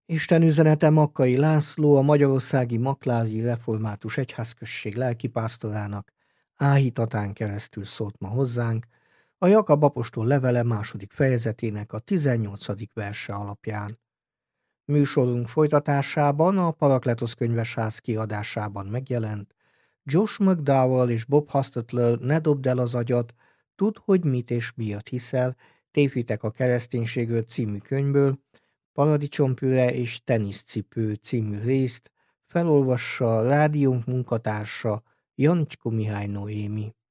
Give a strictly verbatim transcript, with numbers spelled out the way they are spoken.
Isten üzenete Makkai László, a magyarországi Maklári Református Egyházközség lelkipásztorának áhítatán keresztül szólt ma hozzánk, a Jakab apostol levele második fejezetének a tizennyolcadik verse alapján. Műsorunk folytatásában a Parakletosz könyvesház kiadásában megjelent Josh McDowell és Bob Hostetler Ne dobd el az agyad, tudd, hogy mit és miért hiszel, Tévhitek a kereszténységről című könyvből, Paradicsompüre és teniszcipő című részt felolvassa rádiónk munkatársa Janicsko Mihály Noémi.